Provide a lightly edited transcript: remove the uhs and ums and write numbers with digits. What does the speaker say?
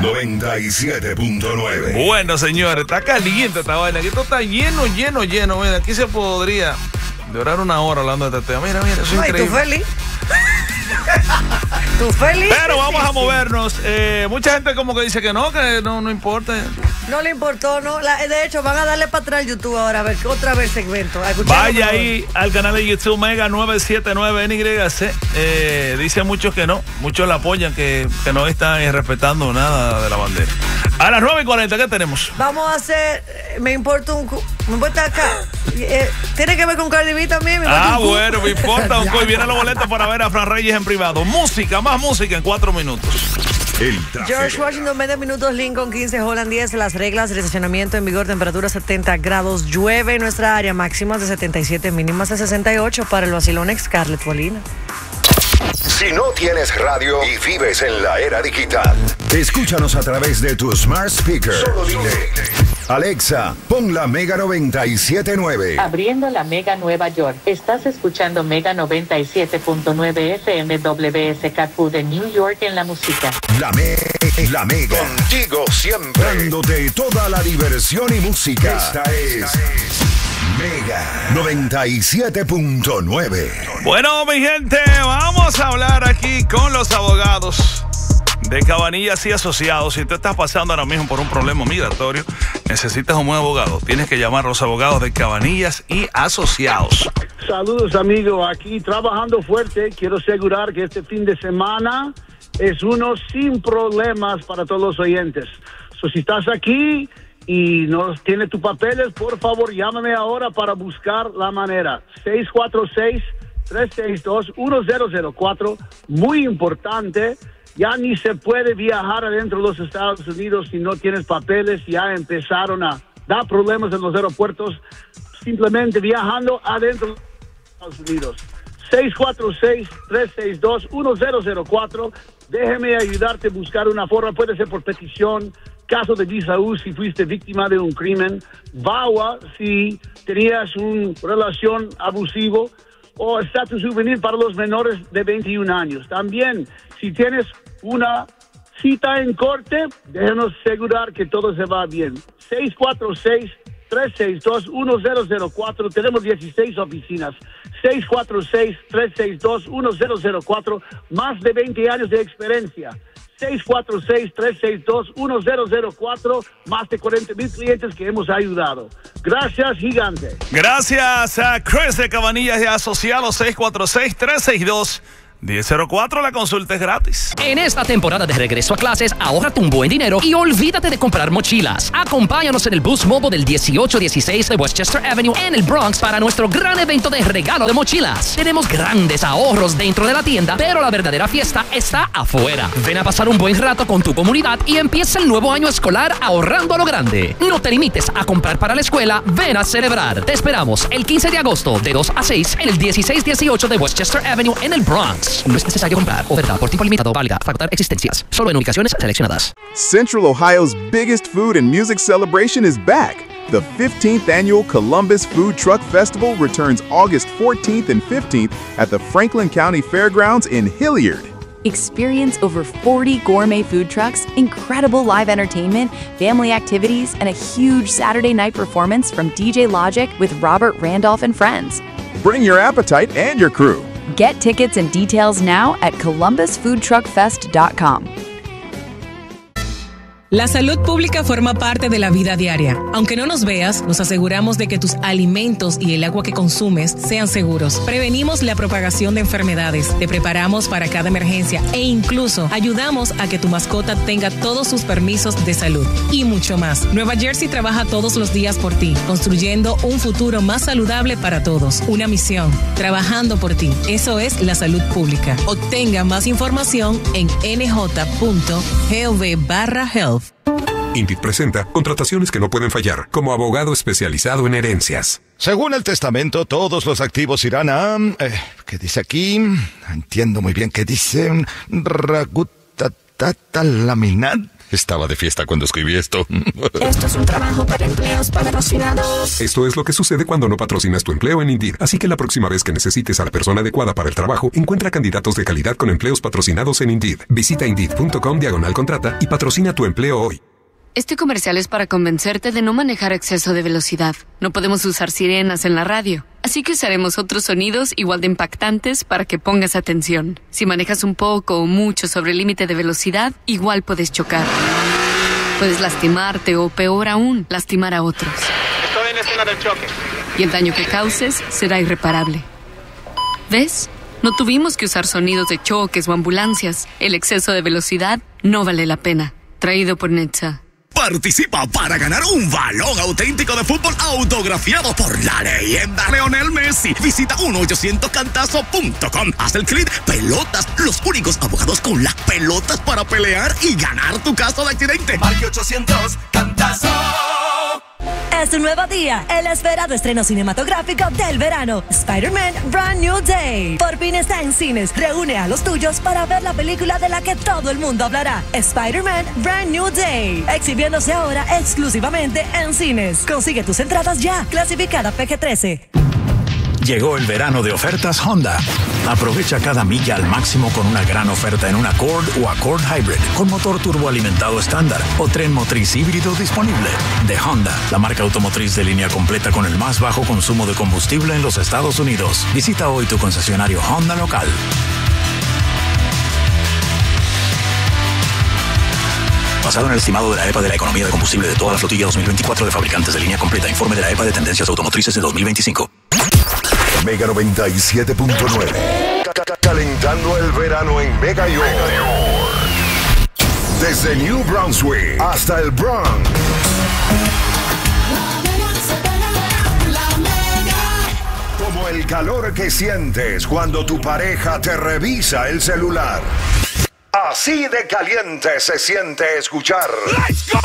97.9. Bueno, señores, está caliente esta vaina. Aquí esto está lleno. Mira, aquí se podría durar una hora hablando de este tema. Mira, eso es increíble. ¿Tú feliz? ¿Tú feliz? Pero vamos a movernos. Mucha gente como que dice que no importa. No le importó, no. De hecho, van a darle para atrás al YouTube ahora, a ver, otra vez segmento. Vaya ahí al canal de YouTube Mega 979 NYC. Dice muchos que no. Muchos la apoyan, que no están respetando nada de la bandera. A las 9:40, ¿qué tenemos? Vamos a hacer. Me importa acá. Tiene que ver con Cardi B también. Bueno, me importa. Hoy viene la boleta para ver a Fran Reyes en privado. Más música en 4 minutos. George Washington, 20 minutos, Lincoln 15, Holland 10. Las reglas de estacionamiento en vigor, temperatura 70 grados. Llueve en nuestra área, máximas de 77, mínimas de 68 para el vacilón Scarlett Molina. Si no tienes radio y vives en la era digital, escúchanos a través de tu smart speaker. Solo dile: Alexa, pon la Mega 97.9. Abriendo la Mega Nueva York. Estás escuchando Mega 97.9 FM WSKQ de New York en la música. La Mega. Contigo siempre. Dándote toda la diversión y música. Esta es Mega 97.9. Bueno, mi gente, vamos a hablar aquí con los abogados de Cabanillas y Asociados. Si tú estás pasando ahora mismo por un problema migratorio, necesitas un buen abogado. Tienes que llamar a los abogados de Cabanillas y Asociados. Saludos, amigos. Aquí trabajando fuerte. Quiero asegurar que este fin de semana es uno sin problemas para todos los oyentes. Si estás aquí y no tienes tus papeles, por favor, llámame ahora para buscar la manera. 646-362-1004. Muy importante. Ya ni se puede viajar adentro de los Estados Unidos si no tienes papeles. Ya empezaron a dar problemas en los aeropuertos simplemente viajando adentro de los Estados Unidos. 646-362-1004. Déjeme ayudarte a buscar una forma. Puede ser por petición, caso de visa U si fuiste víctima de un crimen, VAWA si tenías una relación abusivo, o estatus juvenil para los menores de 21 años. También, si tienes una cita en corte, déjenos asegurar que todo se va bien. 646-362-1004. Tenemos 16 oficinas. 646-362-1004. Más de 20 años de experiencia. 646-362-1004. Más de 40,000 clientes que hemos ayudado. Gracias, gigante. Gracias a Chris de Cabanillas y Asociados. 646-362-1004. la consulta es gratis. En esta temporada de regreso a clases, ahórrate un buen dinero y olvídate de comprar mochilas. Acompáñanos en el Boost Mobile del 1816 de Westchester Avenue en el Bronx para nuestro gran evento de regalo de mochilas. Tenemos grandes ahorros dentro de la tienda, pero la verdadera fiesta está afuera. Ven a pasar un buen rato con tu comunidad y empieza el nuevo año escolar ahorrando a lo grande. No te limites a comprar para la escuela, ven a celebrar. Te esperamos el 15 de agosto de 2 a 6 en el 1618 de Westchester Avenue en el Bronx. No es necesario comprar. Oferta por tiempo limitado. Válida. Facultad existencias. Solo en ubicaciones seleccionadas. Central Ohio's biggest food and music celebration is back. The 15th annual Columbus Food Truck Festival returns August 14th and 15th at the Franklin County Fairgrounds in Hilliard. Experience over 40 gourmet food trucks, incredible live entertainment, family activities, and a huge Saturday night performance from DJ Logic with Robert Randolph and friends. Bring your appetite and your crew. Get tickets and details now at columbusfoodtruckfest.com. La salud pública forma parte de la vida diaria. Aunque no nos veas, nos aseguramos de que tus alimentos y el agua que consumes sean seguros. Prevenimos la propagación de enfermedades, te preparamos para cada emergencia e incluso ayudamos a que tu mascota tenga todos sus permisos de salud y mucho más. Nueva Jersey trabaja todos los días por ti, construyendo un futuro más saludable para todos. Una misión, trabajando por ti. Eso es la salud pública. Obtenga más información en nj.gov/health. Indeed presenta contrataciones que no pueden fallar como abogado especializado en herencias. Según el testamento, todos los activos irán a... ¿qué dice aquí? Entiendo muy bien qué dice. Ragutata laminat. Estaba de fiesta cuando escribí esto. Esto es un trabajo para empleos patrocinados. Esto es lo que sucede cuando no patrocinas tu empleo en Indeed. Así que la próxima vez que necesites a la persona adecuada para el trabajo, encuentra candidatos de calidad con empleos patrocinados en Indeed. Visita Indeed.com/contrata y patrocina tu empleo hoy. Este comercial es para convencerte de no manejar a exceso de velocidad. No podemos usar sirenas en la radio, así que usaremos otros sonidos igual de impactantes para que pongas atención. Si manejas un poco o mucho sobre el límite de velocidad, igual puedes chocar. Puedes lastimarte o, peor aún, lastimar a otros. Estoy en la escena del choque. Y el daño que causes será irreparable. ¿Ves? No tuvimos que usar sonidos de choques o ambulancias. El exceso de velocidad no vale la pena. Traído por Netza. Participa para ganar un balón auténtico de fútbol autografiado por la leyenda Lionel Messi. Visita 1-800-Cantazo.com. Haz el clic Pelotas, los únicos abogados con las pelotas para pelear y ganar tu caso de accidente. Marque 800 Cantazo. Es un nuevo día, el esperado estreno cinematográfico del verano, Spider-Man Brand New Day. Por fin está en cines. Reúne a los tuyos para ver la película de la que todo el mundo hablará, Spider-Man Brand New Day, exhibiéndose ahora exclusivamente en cines. Consigue tus entradas ya, clasificada PG-13. Llegó el verano de ofertas Honda. Aprovecha cada milla al máximo con una gran oferta en un Accord o Accord Hybrid con motor turboalimentado estándar o tren motriz híbrido disponible. De Honda, la marca automotriz de línea completa con el más bajo consumo de combustible en los Estados Unidos. Visita hoy tu concesionario Honda local. Basado en el estimado de la EPA de la economía de combustible de toda la flotilla 2024 de fabricantes de línea completa. Informe de la EPA de tendencias automotrices de 2025. Mega 97.9. Calentando el verano en Mega York. Desde New Brunswick hasta el Bronx. Como el calor que sientes cuando tu pareja te revisa el celular. Así de caliente se siente escuchar.